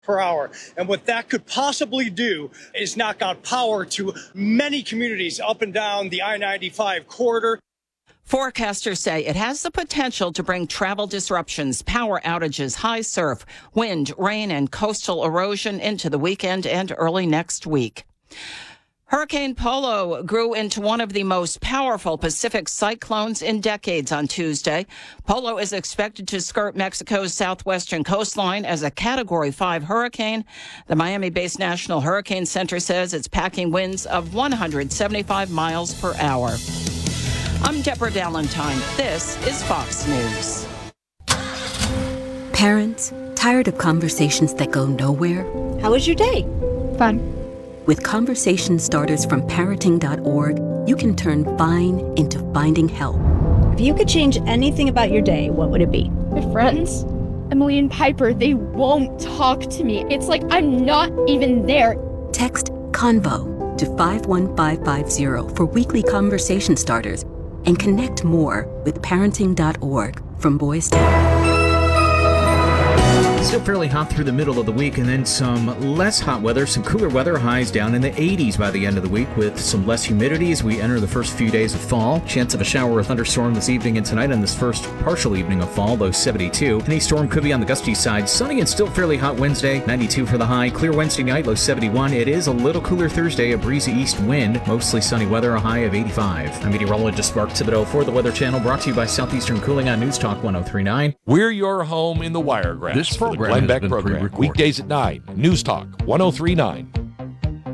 per hour. And what that could possibly do is knock out power to many communities up and down the I-95 corridor. Forecasters say it has the potential to bring travel disruptions, power outages, high surf, wind, rain, and coastal erosion into the weekend and early next week. Hurricane Polo grew into one of the most powerful Pacific cyclones in decades on Tuesday. Polo is expected to skirt Mexico's southwestern coastline as a Category 5 hurricane. The Miami-based National Hurricane Center says it's packing winds of 175 miles per hour. I'm Deborah Valentine. This is Fox News. Parents, tired of conversations that go nowhere? How was your day? Fun. With conversation starters from parenting.org, you can turn fine into finding help. If you could change anything about your day, what would it be? My friends, Emily and Piper, they won't talk to me. It's like I'm not even there. Text CONVO to 51550 for weekly conversation starters and connect more with parenting.org from Boys Town. Still fairly hot through the middle of the week, and then some less hot weather, some cooler weather, highs down in the 80s by the end of the week with some less humidity as we enter the first few days of fall. Chance of a shower or thunderstorm this evening and tonight on this first partial evening of fall, low 72. Any storm could be on the gusty side. Sunny and still fairly hot Wednesday, 92 for the high. Clear Wednesday night, low 71. It is a little cooler Thursday, a breezy east wind. Mostly sunny weather, a high of 85. I'm meteorologist Mark Thibodeau for the Weather Channel, brought to you by Southeastern Cooling on News Talk 103.9. We're your home in the Wiregrass. This program Glenn has Beck been program. pre-recorded. Weekdays at 9. News Talk 103.9.